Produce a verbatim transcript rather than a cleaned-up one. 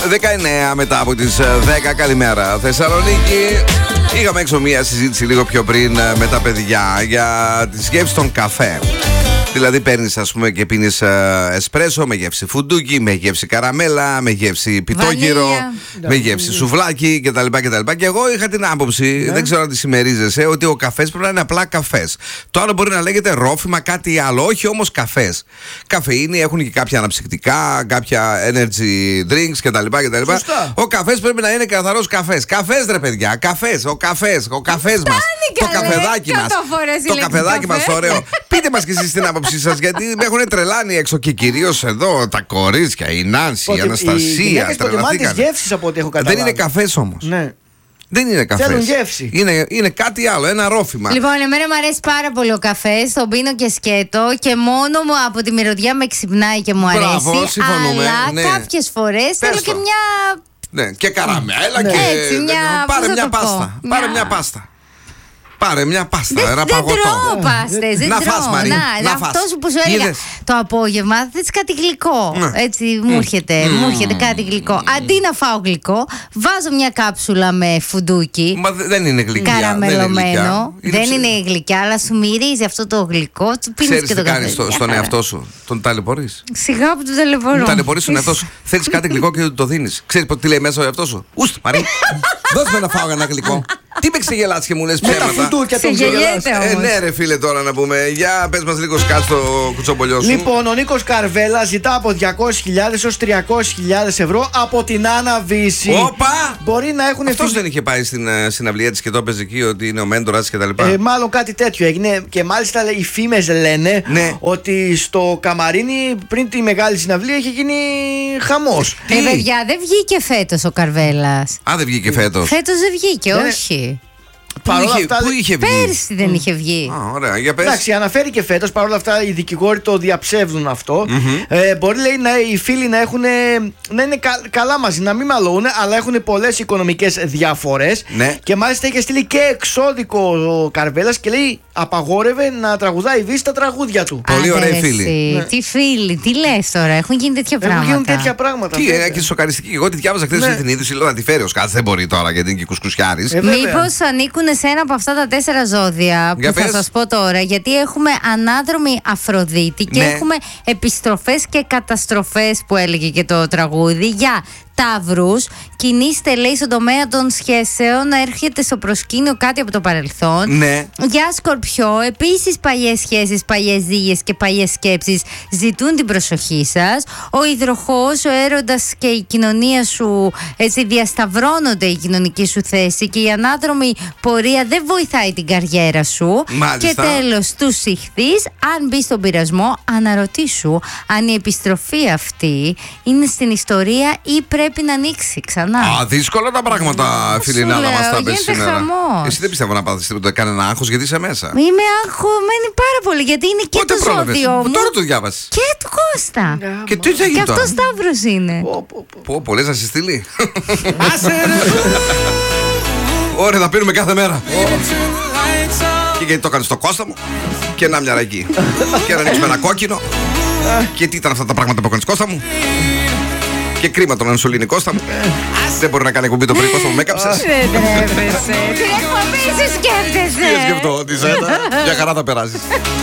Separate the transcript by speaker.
Speaker 1: δεκαεννέα μετά από τις δέκα. Καλημέρα Θεσσαλονίκη. Είχαμε έξω μία συζήτηση λίγο πιο πριν με τα παιδιά για τη γεύση των καφέ. Δηλαδή παίρνεις, ας πούμε, και πίνεις εσπρέσο με γεύση φουντούκι, με γεύση καραμέλα, με γεύση πιτόγυρο, με γεύση σουβλάκι κτλ. κτλ. Και εγώ είχα την άποψη, ναι. δεν ξέρω αν τη συμμερίζεσαι, ότι ο καφές πρέπει να είναι απλά καφές. Το άλλο μπορεί να λέγεται ρόφημα, κάτι άλλο, όχι όμως καφές. Καφεΐνη, έχουν και κάποια αναψυκτικά, κάποια energy drinks κτλ. κτλ. Ο καφές πρέπει να είναι καθαρός καφές. Καφές, ρε παιδιά, καφές, ο καφές, ο καφές μας. Το καφεδάκι μας. Το καφεδάκι μας, ωραίο. Πείτε μας και εσείς την άποψή σας, γιατί με έχουν τρελάνει έξω και κυρίως εδώ τα κορίτσια, η Νάνση, η Αναστασία. Δεν είναι καφές όμως.
Speaker 2: Ναι.
Speaker 1: Δεν είναι καφές.
Speaker 2: Θέλουν γεύση.
Speaker 1: Είναι, είναι κάτι άλλο, ένα ρόφημα.
Speaker 3: Λοιπόν, εμένα μου αρέσει πάρα πολύ ο καφές. Τον πίνω και σκέτο και μόνο μου από τη μυρωδιά με ξυπνάει και μου αρέσει.
Speaker 1: Μπράβο, συμφωνούμε.
Speaker 3: Αλλά
Speaker 1: ναι.
Speaker 3: κάποιες φορές θέλω και μια.
Speaker 1: Ναι, και καραμέλα
Speaker 3: ναι.
Speaker 1: και.
Speaker 3: Έτσι, μια...
Speaker 1: Πάρε μια πάστα. Μια... Πάρε μια πάστα. Πάρε μια πάστα,
Speaker 3: δεν,
Speaker 1: ένα
Speaker 3: δεν
Speaker 1: παγωτό.
Speaker 3: Τρώω πάστες, δεν
Speaker 1: να
Speaker 3: τρώω.
Speaker 1: Φας, Μαρία,
Speaker 3: να,
Speaker 1: να
Speaker 3: αυτός
Speaker 1: φας.
Speaker 3: που σου έλεγα
Speaker 1: Είδες.
Speaker 3: το απόγευμα, θες κάτι γλυκό.
Speaker 1: Mm.
Speaker 3: Έτσι μου έρχεται, mm. μου έρχεται κάτι γλυκό. Mm. Αντί να φάω γλυκό, βάζω μια κάψουλα με φουντούκι.
Speaker 1: Μα δεν είναι γλυκιά.
Speaker 3: Καραμελωμένο.
Speaker 1: Δεν είναι,
Speaker 3: δεν είναι γλυκιά, αλλά σου μυρίζει αυτό το γλυκό. Πίνεις και το καφέ.
Speaker 1: Ξέρεις τι κάνεις στον εαυτό σου, τον ταλαιπωρείς.
Speaker 3: Σιγά που τον ταλαιπωρώ.
Speaker 1: Ταλαιπωρείς τον εαυτό σου. Θέλεις κάτι γλυκό και το δίνεις. Ξέρεις τι λέει μέσα ο εαυτό σου. Ούστα, Μαρία. Δώσ' με να φάω ένα γλυκό. Τι με ξεγελάς και μου λες ψέματα.
Speaker 2: Με τα φουντούκια τον
Speaker 3: ξεγελάς.
Speaker 1: Ε, ναι, ρε φίλε, τώρα να πούμε. Για πες μας λίγο σκάτ στο κουτσομπολιό σου.
Speaker 2: Λοιπόν, ο Νίκος Καρβέλα ζητά από διακόσιες χιλιάδες έως τριακόσιες χιλιάδες ευρώ από την Άννα Βύση.
Speaker 1: Όπα!
Speaker 2: Μπορεί να έχουν.
Speaker 1: Αυτός δεν είχε πάει στην uh, συναυλία της και το έπαιζε εκεί ότι είναι ο μέντορας και τα λοιπά.
Speaker 2: Ε, μάλλον κάτι τέτοιο έγινε. Και μάλιστα οι φήμες λένε
Speaker 1: ναι.
Speaker 2: ότι στο καμαρίνι πριν τη μεγάλη συναυλία είχε γίνει χαμός.
Speaker 3: Ε, παιδιά, δεν βγήκε φέτος ο Καρβέλας.
Speaker 1: Α, δεν βγήκε φέτος.
Speaker 3: Φέτος δεν βγήκε,
Speaker 2: ναι.
Speaker 3: όχι.
Speaker 1: Πού είχε,
Speaker 2: αυτά,
Speaker 1: πού είχε βγει.
Speaker 3: Πέρσι δεν είχε βγει.
Speaker 1: Α, ωραία, για πες.
Speaker 2: Εντάξει, αναφέρει και φέτος. Παρ' όλα αυτά οι δικηγόροι το διαψεύδουν αυτό. Mm-hmm. Ε, μπορεί, λέει, να, οι φίλοι να, έχουν, να είναι κα, καλά μαζί, να μην μαλώνουν, αλλά έχουν πολλές οικονομικές διαφορές.
Speaker 1: Ναι.
Speaker 2: Και μάλιστα είχε στείλει και εξώδικο ο Καρβέλας και λέει απαγόρευε να τραγουδάει η Βύση τα τραγούδια του.
Speaker 1: Πολύ ωραίοι φίλοι.
Speaker 3: Ναι. Τι φίλοι, τι λες τώρα, έχουν γίνει τέτοια
Speaker 2: έχουν
Speaker 3: πράγματα.
Speaker 2: Έχουν γίνει τέτοια πράγματα.
Speaker 1: Τι, ε, και σοκαριστική. Εγώ τη διάβαζα χθες
Speaker 2: ναι.
Speaker 1: την είδηση, λέω να τη φέρει ο Σκάτς. Δεν μπορεί τώρα γιατί είναι και κουσκουσιάρης.
Speaker 2: Ε,
Speaker 3: μήπως ανήκουν σε ένα από αυτά τα τέσσερα ζώδια
Speaker 1: για
Speaker 3: που
Speaker 1: πες.
Speaker 3: θα σας πω τώρα. Γιατί έχουμε ανάδρομη Αφροδίτη και
Speaker 1: ναι.
Speaker 3: έχουμε επιστροφές και καταστροφές που έλεγε και το τραγούδι. Για Ταύρους, κινείστε, λέει, στον τομέα των σχέσεων, να έρχεται στο προσκήνιο κάτι από το παρελθόν.
Speaker 1: Ναι.
Speaker 3: Για Σκορπιό, επίσης παλιές σχέσεις, παλιές ζύγες και παλιές σκέψεις ζητούν την προσοχή σας. Ο Υδροχόος, ο έρωτας και η κοινωνία σου, έτσι, διασταυρώνονται η κοινωνική σου θέση και η ανάδρομη πορεία δεν βοηθάει την καριέρα σου.
Speaker 1: Μάλιστα.
Speaker 3: Και τέλος, τους Ιχθύς, αν μπει στον πειρασμό, αναρωτήσου αν η επιστροφή αυτή είναι στην ιστορία ή πρέπει να ανοίξει ξανά.
Speaker 1: Α, δύσκολα τα πράγματα, φιλινά, να μας τα πες σήμερα.
Speaker 3: Χαμός.
Speaker 1: Εσύ δεν πιστεύω να πάθεις τίποτα, κανένα άγχος, γιατί είσαι μέσα.
Speaker 3: Είμαι αγχωμένη πάρα πολύ, γιατί είναι και
Speaker 1: πότε
Speaker 3: το ζώδιο μου.
Speaker 1: Τώρα το διάβασες.
Speaker 3: Και του Κώστα.
Speaker 1: Yeah, και τι θα γίνει
Speaker 3: και
Speaker 1: τώρα.
Speaker 3: αυτό Σταύρος είναι.
Speaker 1: Πω, πω, λες να σε στείλει. Ωραία, θα πίνουμε κάθε μέρα. Και γιατί το έκανες στο Κώστα μου. Και ένα μυαράκι. Και να ανοίξουμε ένα κόκκινο. Και τι ήταν αυτά τα πράγματα που έκανες Κώστα μου. Και κρίμα τον Ανσουλίνη Κώστα μου. Δεν μπορεί να κάνει εκπομπή το πρωί, Κώστα μου, με έκαψες.
Speaker 3: Δεν τρέπεσαι. Την εκπομπή σου σκέφτεσαι.
Speaker 1: Τι σκεφτώ, τι σένα. Για χαρά θα περάσεις.